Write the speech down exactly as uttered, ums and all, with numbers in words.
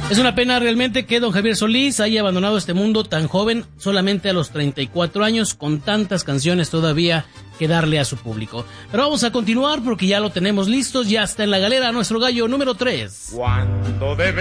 Es una pena realmente que don Javier Solís haya abandonado este mundo tan joven, solamente a los treinta y cuatro años, con tantas canciones todavía que darle a su público. Pero vamos a continuar porque ya lo tenemos listos, ya está en la galera nuestro gallo número tres. Cuando debe